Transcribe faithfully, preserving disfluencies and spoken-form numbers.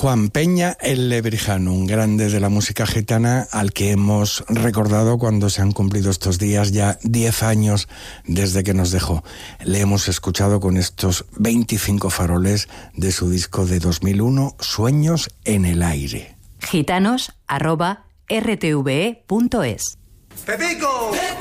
Juan Peña, el Lebrijano, un grande de la música gitana al que hemos recordado cuando se han cumplido estos días ya diez años desde que nos dejó. Le hemos escuchado con estos veinticinco faroles de su disco de dos mil uno, Sueños en el aire. gitanos arroba r t v e punto es. ¡Pepico!